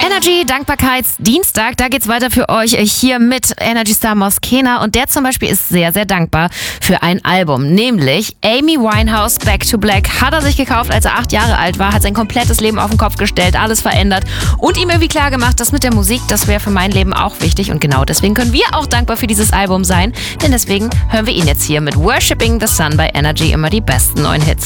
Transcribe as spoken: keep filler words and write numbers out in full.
Energy Dankbarkeitsdienstag, da geht's weiter für euch hier mit Energy Star Moskena und der zum Beispiel ist sehr, sehr dankbar für ein Album, nämlich Amy Winehouse Back to Black hat er sich gekauft, als er acht Jahre alt war, hat sein komplettes Leben auf den Kopf gestellt, alles verändert und ihm irgendwie klar gemacht, dass mit der Musik, das wäre für mein Leben auch wichtig und genau deswegen können wir auch dankbar für dieses Album sein, denn deswegen hören wir ihn jetzt hier mit Worshipping the Sun bei Energy, immer die besten neuen Hits.